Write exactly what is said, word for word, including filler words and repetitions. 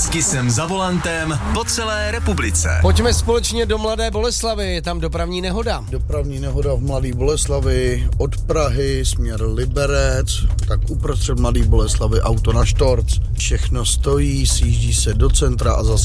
Kisem za volantem po celé republice. Pojďme společně do Mladé Boleslavi, je tam dopravní nehoda. Dopravní nehoda v Mladé Boleslavi od Prahy směr Liberec, tak uprostřed Mladé Boleslavy auto na štorc. Všechno stojí, sjíždí se do centra a zase